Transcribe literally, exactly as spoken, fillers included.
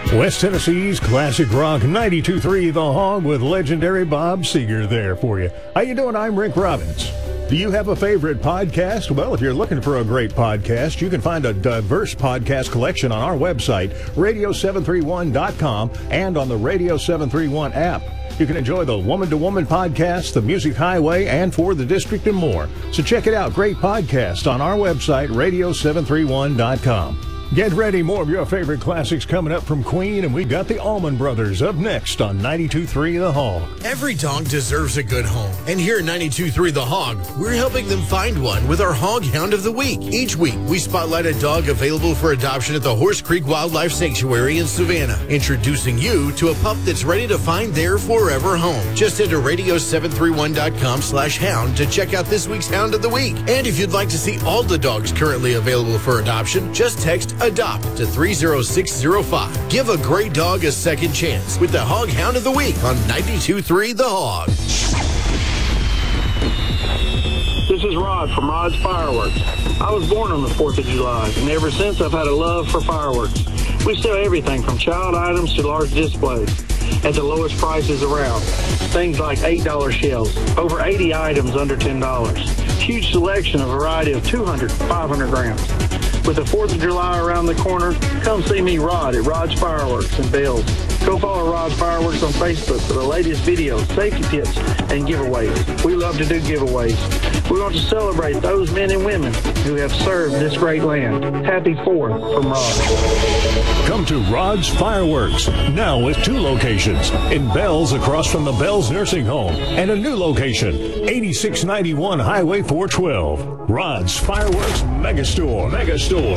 West Tennessee's Classic Rock ninety-two point three The Hog with legendary Bob Seger there for you. How you doing? I'm Rick Robbins. Do you have a favorite podcast? Well, if you're looking for a great podcast, you can find a diverse podcast collection on our website, radio seven thirty-one dot com, and on the Radio seven thirty-one app. You can enjoy the Woman to Woman podcast, the Music Highway, and For the District and more. So check it out. Great podcast on our website, radio seven thirty-one dot com. Get ready, more of your favorite classics coming up from Queen, and we got the Allman Brothers up next on ninety-two point three The Hog. Every dog deserves a good home, and here at ninety-two point three The Hog, we're helping them find one with our Hog Hound of the Week. Each week, we spotlight a dog available for adoption at the Horse Creek Wildlife Sanctuary in Savannah, introducing you to a pup that's ready to find their forever home. Just enter radio seven thirty-one dot com slash hound to check out this week's Hound of the Week. And if you'd like to see all the dogs currently available for adoption, just text ADOPT to three zero six zero five. Give a great dog a second chance with the Hog Hound of the Week on ninety-two point three The Hog. This is Rod from Rod's Fireworks. I was born on the fourth of July, and ever since I've had a love for fireworks. We sell everything from child items to large displays at the lowest prices around. Things like eight dollar shells, over eighty items under ten dollars. Huge selection, a variety of two hundred, five hundred grams. With the fourth of July around the corner, come see me, Rod, at Rod's Fireworks in Bells. Go follow Rod's Fireworks on Facebook for the latest videos, safety tips, and giveaways. We love to do giveaways. We want to celebrate those men and women who have served this great land. Happy fourth from Rod. Come to Rod's Fireworks, now with two locations, in Bells across from the Bells Nursing Home, and a new location, eighty-six ninety-one Highway four twelve. Rod's Fireworks Megastore. Megastore.